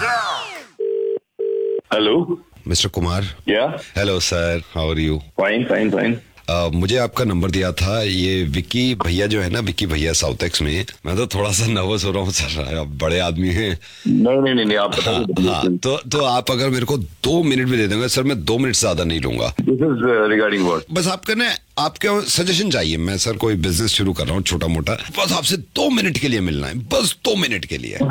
Hello mister Kumar. या hello sir, how are you? Fine fine fine. मुझे आपका number दिया था ये विक्की भैया जो है ना, विक्की भैया साउथ एक्स में। मैं तो थोड़ा सा नर्वस हो रहा हूँ सर, आप बड़े आदमी हैं। नहीं आप हाँ, तो आप अगर मेरे को 2 मिनट में दे देंगे सर, मैं 2 मिनट से ज्यादा नहीं लूंगा। This is regarding what? बस आपका ना, आपके सजेशन चाहिए। मैं सर कोई बिजनेस शुरू कर रहा हूँ छोटा मोटा, बस आपसे 2 मिनट के लिए मिलना है, बस 2 मिनट के लिए।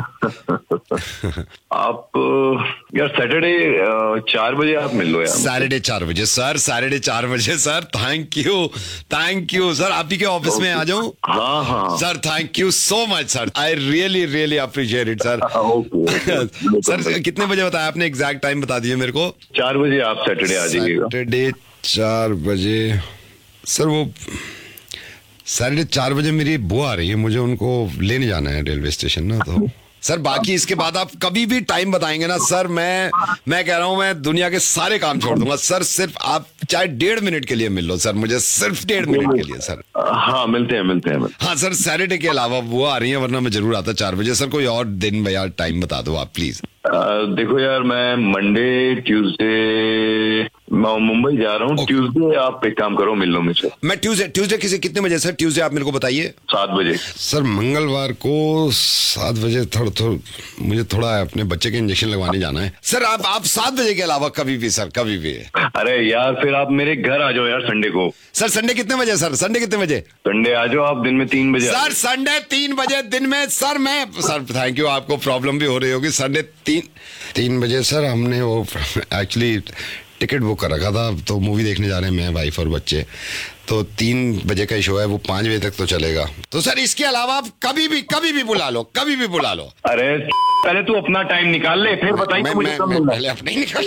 आप यार सैटरडे 4 बजे आप मिल लो यार। सैटरडे 4 बजे सर, सैटरडे 4 बजे सर। Thank you sir. आप ही के ऑफिस में आ जाऊं? हाँ sir, thank you so much sir, I really appreciate it sir. Sir कितने बजे बताया आपने? एग्जैक्ट टाइम बता दीजिए मेरे को। 4 बजे आप सैटरडे आ जाइएगा। सैटरडे 4 बजे सर। वो सैटरडे 4 बजे मेरी बुआ आ रही है, मुझे उनको लेने जाना है रेलवे स्टेशन ना। तो सर बाकी इसके बाद आप कभी भी टाइम बताएंगे ना सर, मैं कह रहा हूं मैं दुनिया के सारे काम छोड़ दूंगा सर। सिर्फ आप चाहे 1.5 मिनट के लिए मिल लो सर, मुझे सिर्फ 1.5 मिनट के लिए सर। हाँ मिलते हैं। हाँ सर, सैटरडे के अलावा वो आ रही है, वरना मैं जरूर आता 4 बजे सर। कोई और दिन या टाइम बता दो आप प्लीज। देखो यार, मैं मंडे ट्यूसडे मुंबई जा रहा हूँ। ट्यूसडे आप एक काम करो, मिल लो मुझसे। मैं ट्यूसडे कितने बजे सर? ट्यूसडे आप मेरे को बताइए। 7 बजे सर। मंगलवार को 7 बजे मुझे थोड़ा अपने बच्चे के इंजेक्शन लगवाने जाना है सर। आप 7 बजे के अलावा कभी भी सर, कभी भी। अरे यार फिर आप मेरे घर आ जाओ यार संडे को। सर संडे कितने बजे सर? संडे कितने बजे? संडे आ जाओ आप दिन में 3 बजे सर। संडे 3 बजे दिन में सर। मैं सर थैंक यू, आपको प्रॉब्लम भी हो रही होगी। संडे 3 बजे सर। हमने वो एक्चुअली टिकट बुक कर रखा था, तो मूवी देखने जा रहे हैं मैं, वाइफ और बच्चे। तो 3 बजे का शो है, वो 5 बजे तक तो चलेगा। तो सर इसके अलावा आप कभी भी बुला लो, कभी भी बुला लो। अरे पहले तू अपना टाइम निकाल ले, फिर बताइए मुझे कब मिलना है। पहले अपना ही निकाल।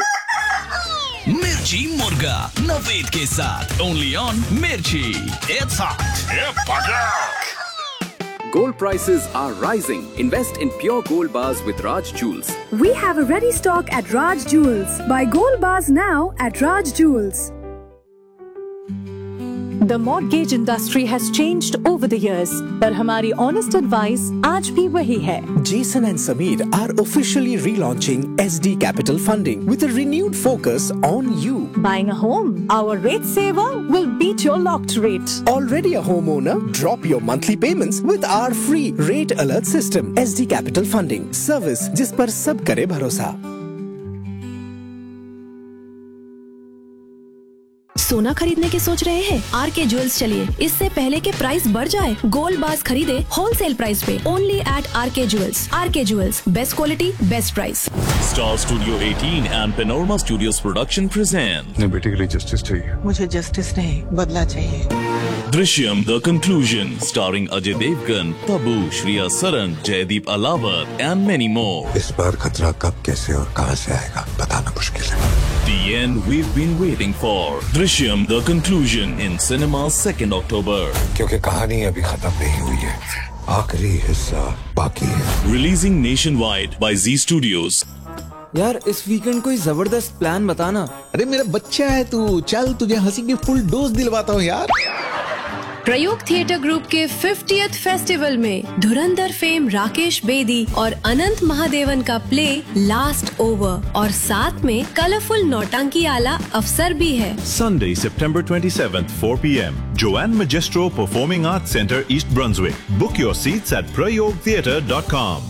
मिर्ची मुर्गा नवेद के साथ ओनली ऑन मिर्ची। It's hot. Gold prices are rising. Invest in pure gold bars with Raj Jewels. We have a ready stock at Raj Jewels. Buy gold bars now at Raj Jewels. The mortgage industry has changed over the years, पर हमारी honest advice आज भी वही है। Jason and Sameer are officially relaunching SD Capital Funding with a renewed focus on you. Buying a home, our rate saver will beat your locked rate. Already a homeowner? Drop your monthly payments with our free rate alert system. SD Capital Funding, service जिस पर सब करे भरोसा। सोना खरीदने की सोच रहे हैं? आरके ज्वेल्स चलिए, इससे पहले के प्राइस बढ़ जाए। गोल्ड बार्स खरीदे होलसेल प्राइस पे, only eight R K jewels. R K jewels, best quality best price. Star Studio 18 and Panorama Studios Production present अपने बेटे के लिए जस्टिस चाहिए। मुझे जस्टिस नहीं, बदला चाहिए। Drishyam The Conclusion, starring Ajay Devgan, Tabu, Shriya Saran, Jaideep Alawat and many more. इस बार खतरा कब, कैसे और कहां से आएगा बताना मुश्किल है। The end we've been waiting for. Drishyam The Conclusion in cinemas 2nd October. क्योंकि कहानी अभी खत्म नहीं हुई है, आखिरी हिस्सा बाकी है। Releasing nationwide by Z Studios. यार इस वीकेंड कोई जबरदस्त प्लान बताना। अरे मेरा बच्चा है तू, चल तुझे हंसी की फुल डोज दिलवाता हूँ यार। प्रयोग थिएटर ग्रुप के 50th फेस्टिवल में धुरंधर फेम राकेश बेदी और अनंत महादेवन का प्ले लास्ट ओवर, और साथ में कलरफुल नौटंकी आला अफसर भी है। Sunday, September 27th, 4 p.m. Joanne Magistro Performing Arts Center, East Brunswick. Book your seats at prayogtheatre.com.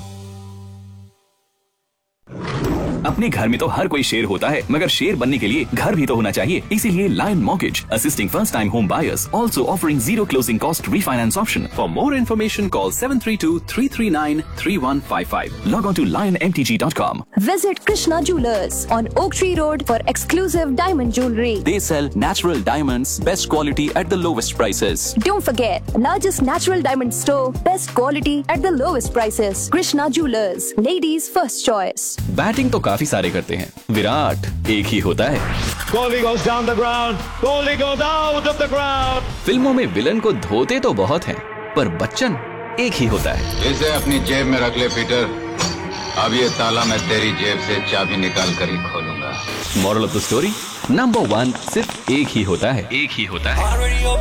अपने घर में तो हर कोई शेर होता है, मगर शेर बनने के लिए घर भी तो होना चाहिए। इसीलिए lion mortgage assisting first time home buyers, also offering zero closing cost refinance option. For more information, call 732-339-3155. Log on to lionmtg.com. Visit Krishna Jewelers on Oak Tree Road for exclusive diamond jewelry. They sell natural diamonds, best quality at the lowest prices. Don't forget, largest natural diamond store, best quality at the lowest prices. Krishna Jewelers, ladies first choice. Batting तो काफी सारे करते हैं, विराट एक ही होता है। Kohli goes down the ground. Kohli goes out of the ground. फिल्मों में विलन को धोते तो बहुत हैं, पर बच्चन एक ही होता है। इसे अपनी जेब में रख ले पीटर, अब ये ताला मैं तेरी जेब से चाबी निकाल कर ही खोलूंगा। Moral of the story, number 1 सिर्फ एक ही होता है।